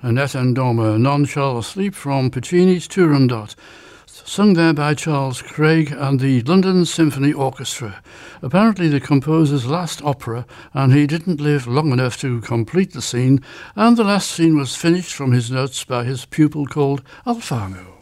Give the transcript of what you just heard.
Annette and Dorma, None Shall Sleep from Puccini's Turandot, sung there by Charles Craig and the London Symphony Orchestra. Apparently the composer's last opera, and he didn't live long enough to complete the scene, and the last scene was finished from his notes by his pupil called Alfano.